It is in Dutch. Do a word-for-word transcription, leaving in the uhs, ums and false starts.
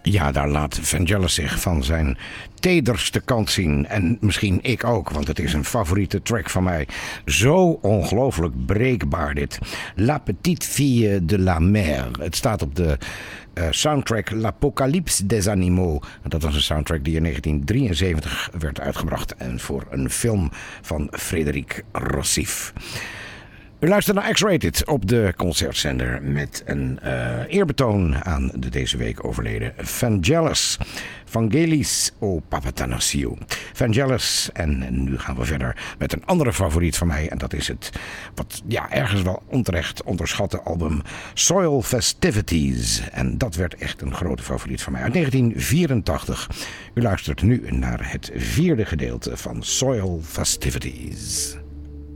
Ja, daar laat Vangelis zich van zijn tederste kant zien. En misschien ik ook, want het is een favoriete track van mij. Zo ongelooflijk breekbaar dit. La Petite Fille de la Mer. Het staat op de uh, soundtrack L'Apocalypse des Animaux. Dat was een soundtrack die in negentien drieënzeventig werd uitgebracht. En voor een film van Frédéric Rossif. U luistert naar X-Rated op de concertzender met een uh, eerbetoon aan de deze week overleden Vangelis. Vangelis o Papathanassiou. Vangelis. En nu gaan we verder met een andere favoriet van mij. En dat is het, wat ja, ergens wel onterecht onderschatte album Soil Festivities. En dat werd echt een grote favoriet van mij uit negentien vierentachtig. U luistert nu naar het vierde gedeelte van Soil Festivities.